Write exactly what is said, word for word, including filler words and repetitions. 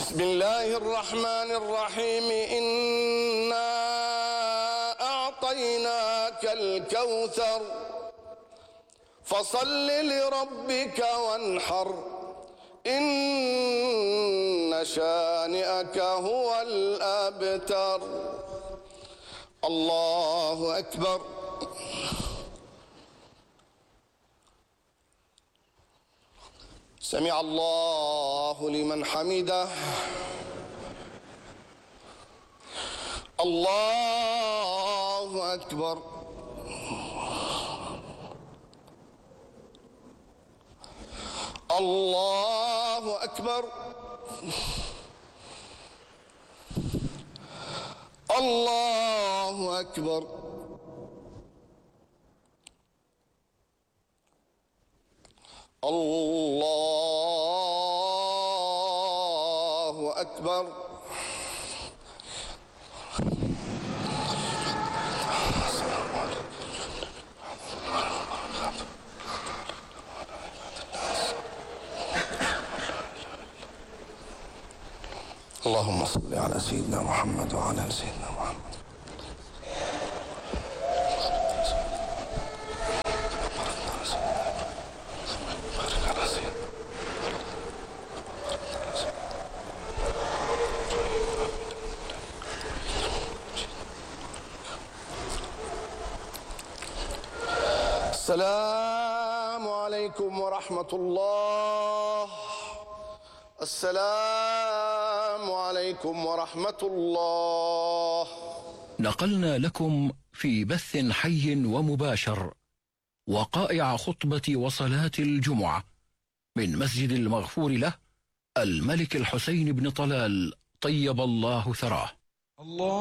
بسم الله الرحمن الرحيم. إنا أعطيناك الكوثر فصل لربك وانحر إن شانئك هو الأبتر. الله أكبر. سمع الله لمن حمده. الله أكبر. الله أكبر. الله أكبر. الله أكبر. اللهم صل على سيدنا محمد وعلى آل سيدنا محمد. السلام عليكم ورحمة الله. السلام عليكم ورحمة الله. نقلنا لكم في بث حي ومباشر وقائع خطبة وصلاة الجمعة من مسجد المغفور له الملك الحسين بن طلال طيب الله ثراه. الله